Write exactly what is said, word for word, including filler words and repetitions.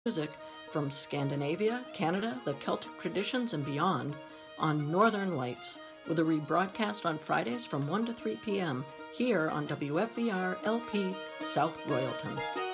music from Scandinavia, Canada, the Celtic traditions, and beyond on Northern Lights, with a rebroadcast on Fridays from one to three p.m. here on W F V R L P South Royalton.